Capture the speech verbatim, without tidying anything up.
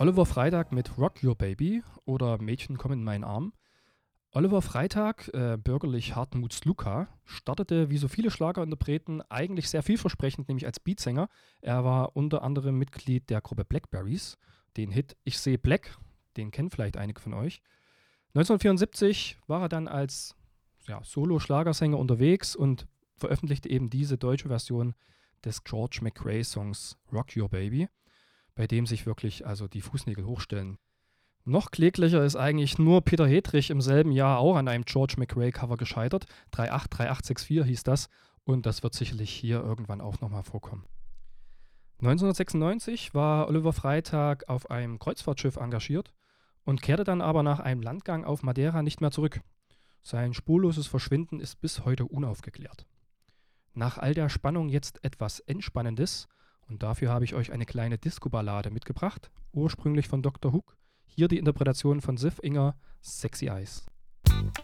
Oliver Freitag mit Rock Your Baby oder Mädchen komm in meinen Arm. Oliver Freitag, äh, bürgerlich Hartmuts Luca, startete wie so viele Schlagerinterpreten eigentlich sehr vielversprechend, nämlich als Beatsänger. Er war unter anderem Mitglied der Gruppe Blackberries. Den Hit Ich seh Black, den kennen vielleicht einige von euch. neunzehnhundertvierundsiebzig war er dann als ja, Solo-Schlagersänger unterwegs und veröffentlichte eben diese deutsche Version des George McRae-Songs Rock Your Baby, bei dem sich wirklich also die Fußnägel hochstellen. Noch kläglicher ist eigentlich nur Peter Hedrich im selben Jahr auch an einem George McRae-Cover gescheitert. drei acht drei acht sechs vier hieß das und das wird sicherlich hier irgendwann auch nochmal vorkommen. neunzehnhundertsechsundneunzig war Oliver Freitag auf einem Kreuzfahrtschiff engagiert und kehrte dann aber nach einem Landgang auf Madeira nicht mehr zurück. Sein spurloses Verschwinden ist bis heute unaufgeklärt. Nach all der Spannung jetzt etwas Entspannendes und dafür habe ich euch eine kleine Disco-Ballade mitgebracht, ursprünglich von Doktor Hook. Hier die Interpretation von Sif Inger, Sexy Eyes.